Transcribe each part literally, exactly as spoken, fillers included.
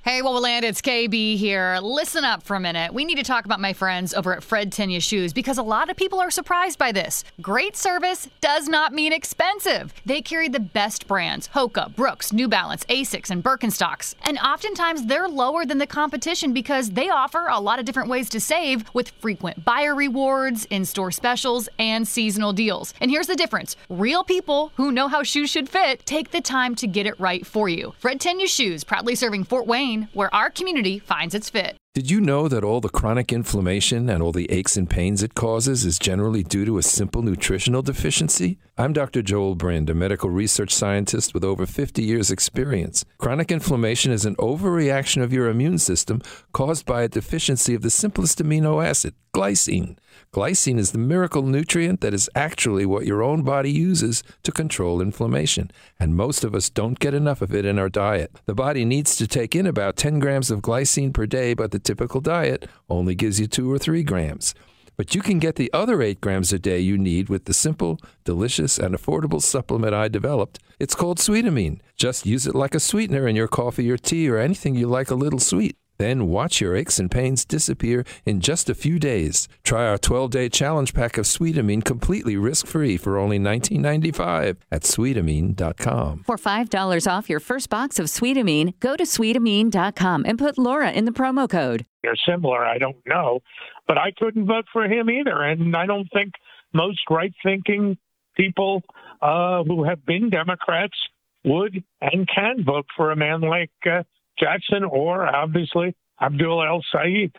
Hey, what will land? It's K B here. Listen up for a minute. We need to talk about my friends over at Fred Tenya Shoes because a lot of people are surprised by this. Great service does not mean expensive. They carry the best brands, Hoka, Brooks, New Balance, Asics, and Birkenstocks. And oftentimes they're lower than the competition because they offer a lot of different ways to save with frequent buyer rewards, in-store specials, and seasonal deals. And here's the difference. Real people who know how shoes should fit take the time to get it right for you. Fred Tenya Shoes, proudly serving Fort Wayne, where our community finds its fit. Did you know that all the chronic inflammation and all the aches and pains it causes is generally due to a simple nutritional deficiency? I'm Doctor Joel Brind, a medical research scientist with over fifty years' experience. Chronic inflammation is an overreaction of your immune system caused by a deficiency of the simplest amino acid, glycine. Glycine is the miracle nutrient that is actually what your own body uses to control inflammation, and most of us don't get enough of it in our diet. The body needs to take in about ten grams of glycine per day, but the typical diet only gives you two or three grams. But you can get the other eight grams a day you need with the simple, delicious, and affordable supplement I developed. It's called Sweetamine. Just use it like a sweetener in your coffee or tea or anything you like a little sweet. Then watch your aches and pains disappear in just a few days. Try our twelve-day challenge pack of Sweetamine completely risk-free for only nineteen ninety-five at sweetamine dot com. For five dollars off your first box of Sweetamine, go to sweetamine dot com and put Laura in the promo code. They're similar, I don't know. But I couldn't vote for him either. And I don't think most right-thinking people uh, who have been Democrats would and can vote for a man like uh, Jackson or, obviously, Abdul El-Sayed.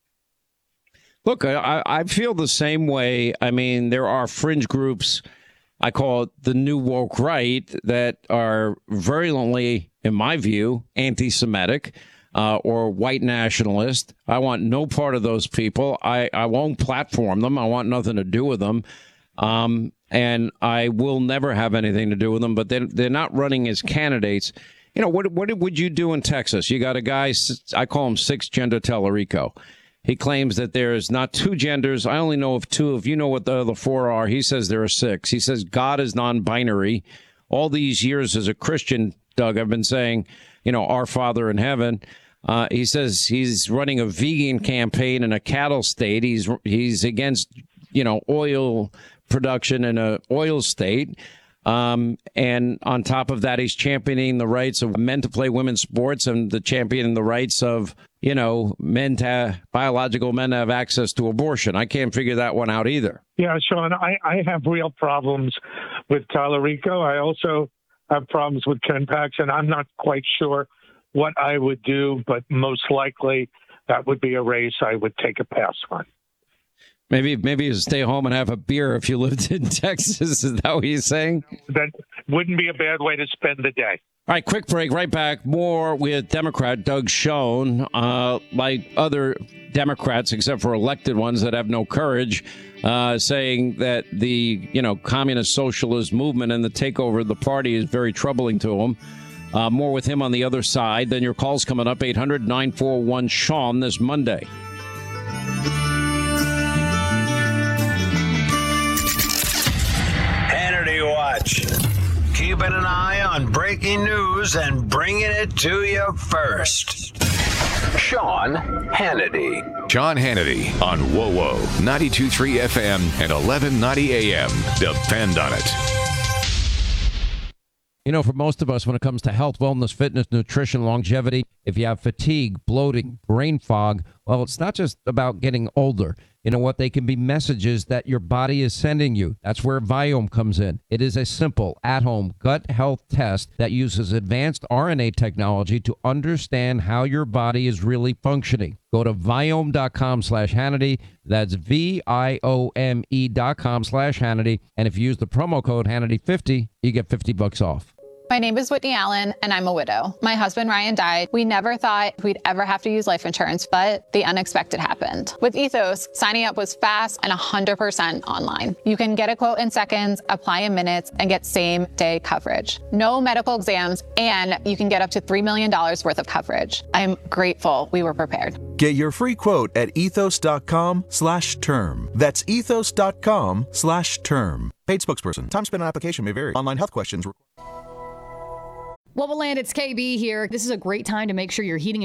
Look, I, I feel the same way. I mean, there are fringe groups, I call it the new woke right, that are virulently, in my view, anti-Semitic uh, or white nationalist. I want no part of those people. I, I won't platform them. I want nothing to do with them. Um, and I will never have anything to do with them, but they're, they're not running as candidates. You know, what what would you do in Texas? You got a guy, I call him six-gender Tellerico. He claims that there is not two genders. I only know of two. If you know what the other four are, he says there are six. He says God is non-binary. All these years as a Christian, Doug, I've been saying, you know, our Father in heaven. Uh, he says he's running a vegan campaign in a cattle state. He's he's against, you know, oil production in a oil state. Um, and on top of that, he's championing the rights of men to play women's sports and the championing the rights of, you know, men to have, biological men to have access to abortion. I can't figure that one out either. Yeah, Sean, I, I have real problems with Tallarico. I also have problems with Ken Paxton. I'm not quite sure what I would do, but most likely that would be a race I would take a pass on. Maybe maybe you stay home and have a beer if you lived in Texas. Is that what you're saying? That wouldn't be a bad way to spend the day. All right, quick break. Right back. More with Democrat Doug Schoen. Uh, like other Democrats, except for elected ones that have no courage, uh, saying that the you know communist socialist movement and the takeover of the party is very troubling to him. Uh, more with him on the other side. Then your call's coming up, eight hundred nine four one Sean this Monday. Watch. Keeping an eye on breaking news and bringing it to you first. Sean Hannity. Sean Hannity on W O W O ninety-two point three F M and eleven ninety A M. Depend on it. You know, for most of us, when it comes to health, wellness, fitness, nutrition, longevity, if you have fatigue, bloating, brain fog, well, it's not just about getting older. You know what? They can be messages that your body is sending you. That's where Viome comes in. It is a simple, at-home gut health test that uses advanced R N A technology to understand how your body is really functioning. Go to Viome.com slash Hannity. That's V I O M E dot com slash Hannity. And if you use the promo code Hannity fifty, you get fifty bucks off. My name is Whitney Allen, and I'm a widow. My husband, Ryan, died. We never thought we'd ever have to use life insurance, but the unexpected happened. With Ethos, signing up was fast and one hundred percent online. You can get a quote in seconds, apply in minutes, and get same-day coverage. No medical exams, and you can get up to three million dollars worth of coverage. I'm grateful we were prepared. Get your free quote at ethos.com slash term. That's ethos.com slash term. Paid spokesperson. Time spent on application may vary. Online health questions. What will land? It's K B here. This is a great time to make sure you're heating